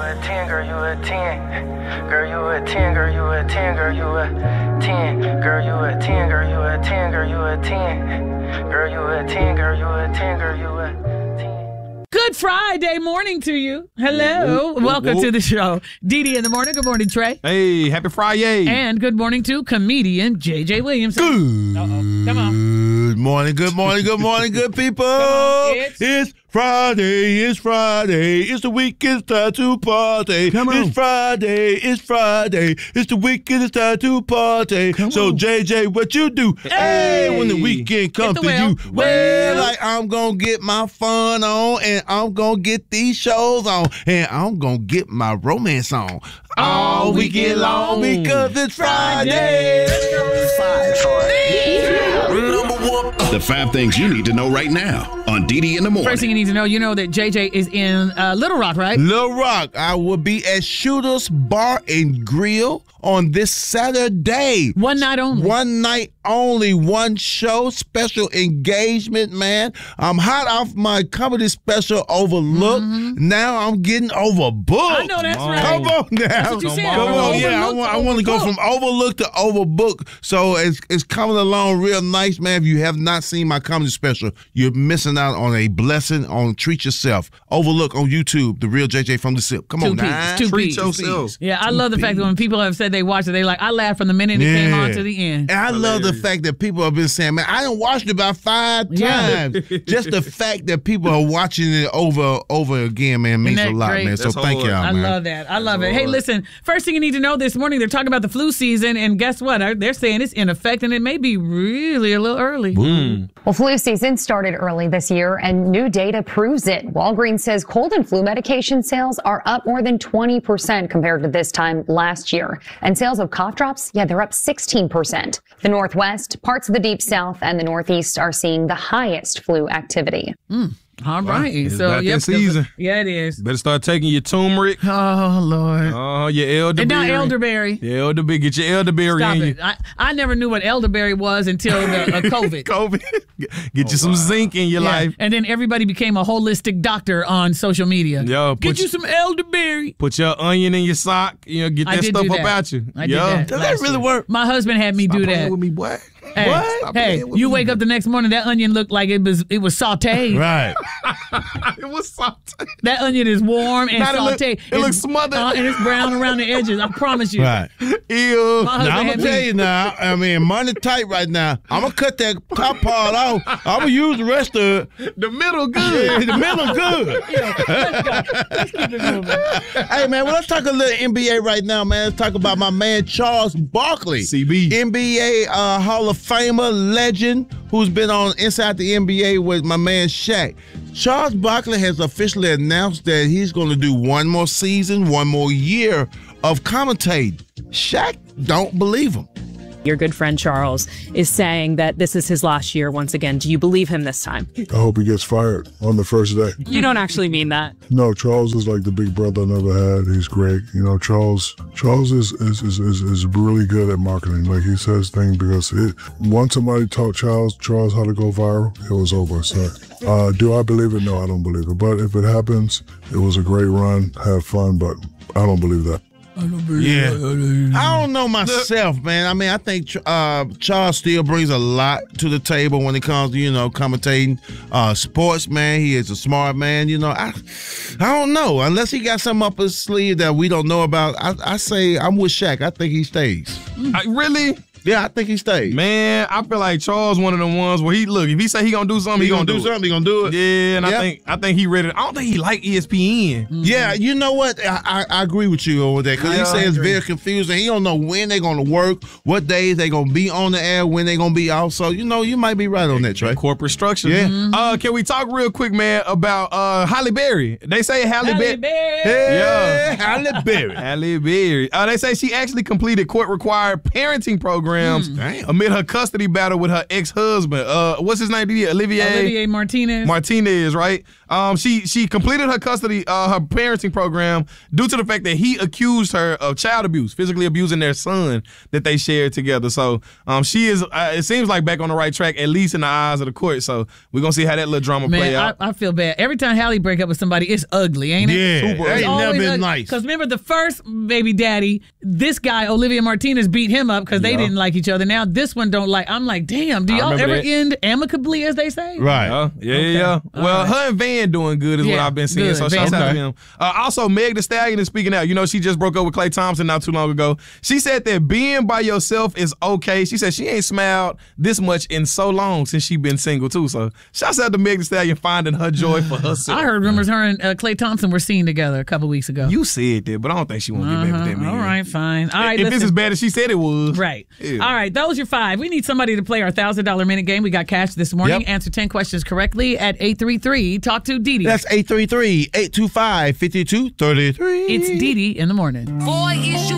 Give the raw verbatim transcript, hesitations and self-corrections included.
a ten, girl, you a ten. Girl, you a ten, girl, you a ten, girl, you a ten. Girl, you a ten, girl, you a ten, girl, you a ten. Girl, you a ten, girl, you a ten, girl, you a ten. Good Friday morning to you. Hello. Whoop, whoop, Welcome whoop. to the show. Dee Dee in the morning. Good morning, Trey. Hey, happy Friday. And good morning to comedian J J Williams. Good Uh-oh. Come on. morning, good morning, good morning, good people. on, it's- it's Friday, it's Friday, it's the weekend, it's time to party. Come on. It's Friday, it's Friday, it's the weekend, it's time to party. Come so on. J J, what you do? Hey. Hey, when the weekend comes the to well. you, Well. well, like I'm gonna get my fun on, and I'm gonna get these shows on, and I'm gonna get my romance on all weekend long because it's Friday. The five things you need to know right now on Dee Dee in the morning. First thing you need to know, you know that J J is in uh, Little Rock, right? Little Rock, I will be at Shooter's Bar and Grill on this Saturday. One night only. One night only, one show, special engagement, man. I'm hot off my comedy special, Overlooked. Mm-hmm. Now I'm getting overbooked. I know that's Come right. Come on now. That's what you said. Come on, From yeah. I overlooked want, to I want to go from overbooked. overlooked to overbooked. So it's it's coming along real nice, man. If you have not seen my comedy special, you're missing out on a blessing on Treat Yourself. Overlook on YouTube, The Real J J from the Sip. Come Two on P's. now. Two Treat P's. yourself. Yeah, I love the fact that when people have said they watched it, they like, I laughed from the minute it came on to the end. And I love the fact that people have been saying, man, I done watched it about five Yeah. times. Just the fact that people are watching it over over again, man, means Isn't a that lot, great? man. So That's thank hard. y'all, I man. love that. I love it. Hey, Lord. listen, first thing you need to know this morning, they're talking about the flu season, and guess what? They're saying it's in effect, and it may be really a little early. Well, flu season started early this year, and new data proves it. Walgreens says cold and flu medication sales are up more than twenty percent compared to this time last year. And sales of cough drops, yeah, they're up sixteen percent. The Northwest, parts of the Deep South, and the Northeast are seeing the highest flu activity. All right. It's So, about yep, that season. Yeah, it is. Better start taking your turmeric. Oh, Lord. Oh, your elderberry. And now elderberry. Your elderberry. Get your elderberry Stop in it. you. I, I never knew what elderberry was until the uh, COVID. COVID. Get you some zinc in your Yeah. life. And then everybody became a holistic doctor on social media. Yo, Get put you you- some elderberry. Put your onion in your sock. You know, get I that did stuff do up that. out you. I did Yo. that. Does that really work? My husband had me Stop do playing that. with me, boy. Hey, What? Stop hey, playing with you me. wake up the next morning, that onion looked like it was it was sauteed. Right. It was something. That onion is warm and Now it look- sauteed. it It's- looks smothered. uh, and it's brown around the edges. I promise you. Right. Ew. My husband Now, I'm had going to tell me. you now, I mean, money tight right now. I'm going to cut that top part off. I'm going to use the rest of it. The middle Yeah, good. the middle good. Let's keep it moving. Hey, man, well, let's talk a little N B A right now, man. Let's talk about my man, Charles Barkley. C B. N B A uh, Hall of Famer legend who's been on Inside the N B A with my man Shaq. Charles Barkley has officially announced that he's going to do one more season, one more year of commentating. Shaq don't believe him. Your good friend Charles is saying that this is his last year once again. Do you believe him this time? I hope he gets fired on the first day. You don't actually mean that. No, Charles is like the big brother I never had. He's great. You know, Charles Charles is is, is, is, is really good at marketing. Like he says things because it, once somebody taught Charles Charles how to go viral, it was over. So uh, do I believe it? No, I don't believe it. But if it happens, it was a great run. Have fun, but I don't believe that. Yeah. I don't know myself, man. I mean, I think uh, Charles still brings a lot to the table when it comes to, you know, commentating uh, sports, man. He is a smart man. You know, I I don't know. Unless he got something up his sleeve that we don't know about, I, I say I'm with Shaq. I think he stays. I, really? Yeah, I think he stays. Man, I feel like Charles one of the ones where he look, if he say he gonna do something, He, he, gonna, do it. something. He gonna do it. Yeah, and Yep. I think I think he ready. I don't think he like E S P N. Yeah, you know what? I, I, I agree with you over there because Yeah, he says I it's agree. very confusing. He don't know when they're going to work, what days they're going to be on the air, when they're going to be off. So, you know, you might be right on that, Trey. Corporate structure. Yeah. Uh, can we talk real quick, man, about uh Halle Berry? They say Halle, Halle Berry. Berry. Hey, Halle Berry. Halle Berry. Uh, they say she actually completed court-required parenting program programs Damn. amid her custody battle with her ex-husband. Uh, what's his name? Didi? Olivier? Olivier Martinez. Martinez, right? Um, she she completed her custody, uh, her parenting program due to the fact that he accused her of child abuse, physically abusing their son that they shared together. So um, she is, uh, it seems like back on the right track, at least in the eyes of the court. So we're going to see how that little drama Man, play out. I, I feel bad. Every time Halle break up with somebody, it's ugly, ain't it? Yeah, Super. that It's ain't never been nice. Because remember the first baby daddy, this guy, Olivia Martinez, beat him up because they Yeah. didn't like each other. Now this one don't like. I'm like, damn, do I y'all remember ever that. end amicably, as they say? Right. Uh, yeah, Okay. yeah, yeah. All Well, right. her and Van doing good is what Yeah, I've been seeing. good. So shouts Van out to okay. them. Uh, also, Meg Thee Stallion is speaking out. You know, she just broke up with Klay Thompson not too long ago. She said that being by yourself is okay. She said she ain't smiled this much in so long since she been single too. So shouts out to Meg Thee Stallion finding her joy for herself. I heard rumors her and uh, Klay Thompson were seen together a couple weeks ago. You said that, but I don't think she won't get back with that man. All right, fine. All right, if it's listen. as bad as she said it was. Right. Yeah. All right, those are five. We need somebody to play our one thousand dollars minute game. We got cash this morning. Yep. Answer ten questions correctly at eight three three. Talk to Didi. That's eight three three, eight two five, five two three three. It's Didi in the morning. Boy, is you